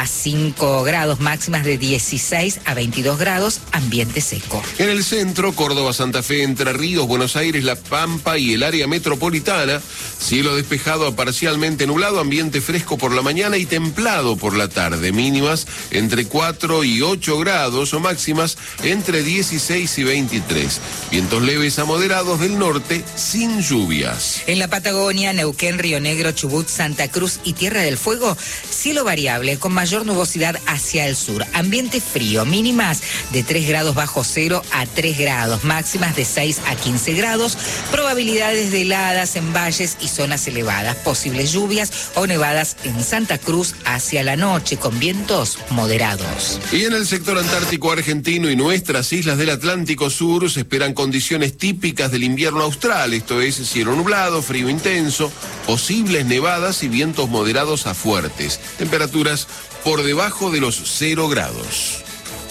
5 grados, máximas de 16 a 22 grados, ambiente seco. En el centro, Córdoba, Santa Fe, Entre Ríos, Buenos Aires, La Pampa y el área metropolitana, cielo despejado a parcialmente nublado, ambiente fresco por la mañana y templado por la tarde, mínimas entre 4 y 8 grados o máximas entre 16 y 23. Vientos leves a moderados del norte sin lluvias. En la Patagonia, Neuquén, Río Negro, Chubut, Santa Cruz y Tierra del Fuego, cielo variable con mayor nubosidad hacia el sur. Ambiente frío, mínimas de 3 grados bajo cero a 3 grados, máximas de 6 a 15 grados, probabilidades de heladas en valles y zonas elevadas, posibles lluvias o nevadas en Santa Cruz hacia la noche con vientos moderados. Y en el sector antártico argentino y nuestras islas del Atlántico Sur se esperan condiciones típicas del invierno austral, esto es cielo nublado, frío intenso, posibles nevadas y vientos moderados a fuertes, temperaturas por debajo de los 0 grados.